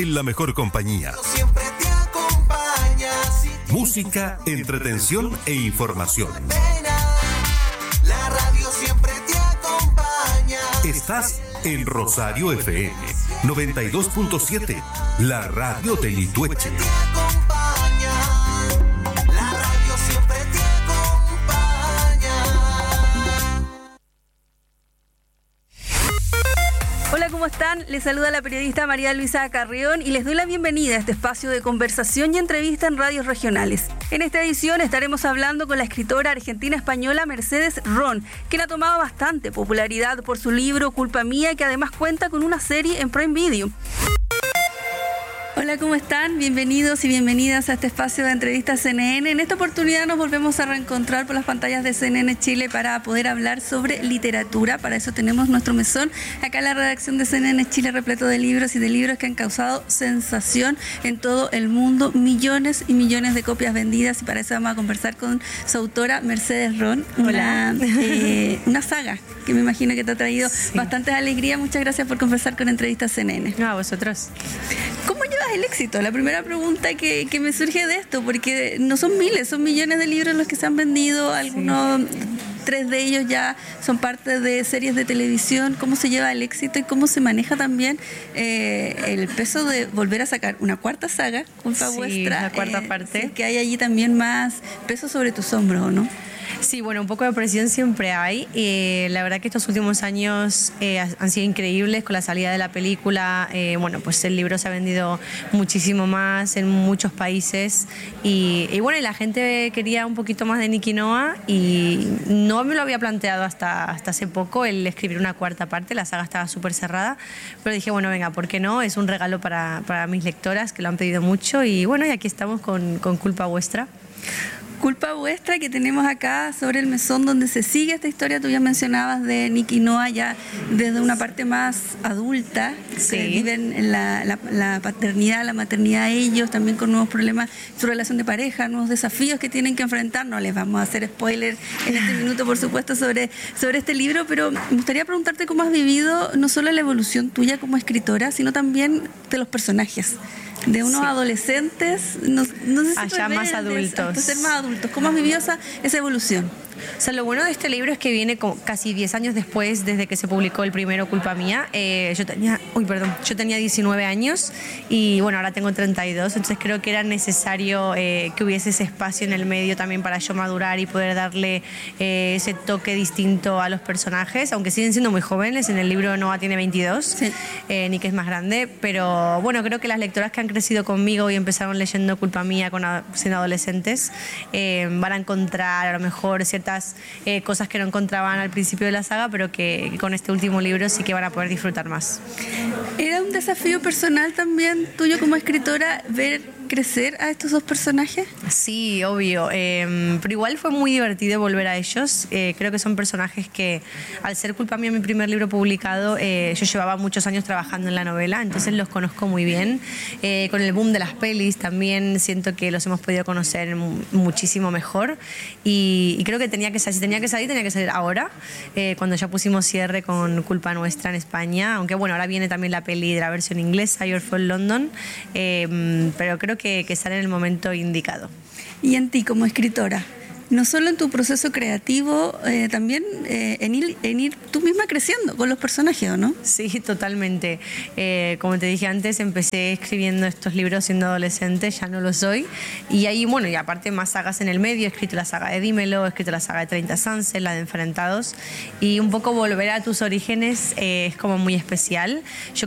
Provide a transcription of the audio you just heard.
En la mejor compañía. Siempre te acompaña. Música, entretención e información. La radio siempre te acompaña. Estás en Rosario FM 92.7, la radio de Litueche. Te acompaña. La radio siempre te acompaña. Hola, ¿cómo están? Les saluda la periodista María Luisa Carrión y les doy la bienvenida a este espacio de conversación y entrevista en radios regionales. En esta edición estaremos hablando con la escritora argentina-española Mercedes Ron, quien ha tomado bastante popularidad por su libro Culpa Mía, que además cuenta con una serie en Prime Video. Hola, ¿cómo están? Bienvenidos y bienvenidas a este espacio de entrevistas CNN. En esta oportunidad nos volvemos a reencontrar por las pantallas de CNN Chile para poder hablar sobre literatura. Para eso tenemos nuestro mesón acá en la redacción de CNN Chile, repleto de libros y de libros que han causado sensación en todo el mundo. Millones y millones de copias vendidas, y para eso vamos a conversar con su autora, Mercedes Ron. Hola. Una saga que me imagino que te ha traído bastantes alegrías. Muchas gracias por conversar con Entrevistas CNN. No, a vosotros. ¿Cómo llevas el éxito? La primera pregunta que me surge de esto, porque no son miles, son millones de libros los que se han vendido, algunos, 3 de ellos ya son parte de series de televisión. ¿Cómo se lleva el éxito y cómo se maneja también el peso de volver a sacar una cuarta saga, Culpa Vuestra? La cuarta parte. Sí, que hay allí también más peso sobre tus hombros, ¿o no? Sí, bueno, un poco de presión siempre hay. La verdad que estos últimos años han sido increíbles con la salida de la película. Bueno, pues el libro se ha vendido muchísimo más en muchos países. Y bueno, y la gente quería un poquito más de Nicky Noah y no me lo había planteado hasta hace poco el escribir una cuarta parte. La saga estaba súper cerrada, pero dije, bueno, venga, ¿por qué no? Es un regalo para mis lectoras que lo han pedido mucho y bueno, y aquí estamos con Culpa Vuestra. Culpa Vuestra, que tenemos acá sobre el mesón donde se sigue esta historia. Tú ya mencionabas de Nicky Noah ya desde una parte más adulta, que viven en la paternidad, la maternidad ellos, también con nuevos problemas, su relación de pareja, nuevos desafíos que tienen que enfrentar. No les vamos a hacer spoiler en este minuto, por supuesto, sobre este libro, pero me gustaría preguntarte cómo has vivido no solo la evolución tuya como escritora, sino también de los personajes. De unos adolescentes, no sé si allá más adultos. Hasta ser más adultos. ¿Cómo has vivido esa evolución? O sea, lo bueno de este libro es que viene como casi 10 años después desde que se publicó el primero, Culpa Mía. Yo tenía 19 años y bueno, ahora tengo 32, entonces creo que era necesario que hubiese ese espacio en el medio también para yo madurar y poder darle ese toque distinto a los personajes, aunque siguen siendo muy jóvenes. En el libro Noah tiene 22, sí. Nick es más grande, pero bueno, creo que las lectoras que han crecido conmigo y empezaron leyendo Culpa Mía siendo adolescentes van a encontrar a lo mejor ciertas cosas que no encontraban al principio de la saga, pero que con este último libro sí que van a poder disfrutar más. ¿Era un desafío personal también tuyo como escritora ver crecer a estos dos personajes? Sí, obvio, pero igual fue muy divertido volver a ellos. Creo que son personajes que, al ser Culpa Mía mi primer libro publicado, yo llevaba muchos años trabajando en la novela, entonces los conozco muy bien. Con el boom de las pelis también siento que los hemos podido conocer muchísimo mejor y creo que si tenía que salir ahora, cuando ya pusimos cierre con Culpa Nuestra en España, aunque bueno, ahora viene también la peli de la versión inglesa, You're from London, pero creo que sale en el momento indicado. Y en ti como escritora, no solo en tu proceso creativo, también en ir tú misma creciendo con los personajes, ¿o no? Sí, totalmente. Como te dije antes, empecé escribiendo estos libros siendo adolescente, ya no lo soy. Y ahí, bueno, y aparte más sagas en el medio, he escrito la saga de Dímelo, he escrito la saga de 30 Sunset, la de Enfrentados. Y un poco volver a tus orígenes es como muy especial. Yo